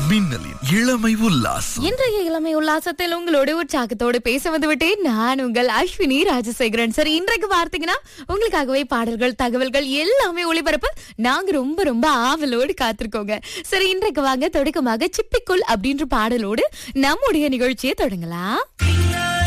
மின்னலின் இளமை உல்லாசம். இன்றைய இளமை உல்லாசத்தில் உங்களோட உற்சாகத்தோடு பேச வந்து விட்டேன். நான் உங்கள் அஸ்வினி ராஜசேகரன். சரி, இன்றைக்கு பார்த்தீங்கன்னா உங்களுக்காகவே பாடல்கள், தகவல்கள் எல்லாமே ஒளிபரப்பு நாங்க ரொம்ப ரொம்ப ஆவலோடு காத்திருக்கோங்க. சரி, இன்றைக்கு வாங்க தொடக்கமாக சிப்பிக்குள் அப்படின்ற பாடலோடு நம்முடைய நிகழ்ச்சியை தொடங்கலாம்.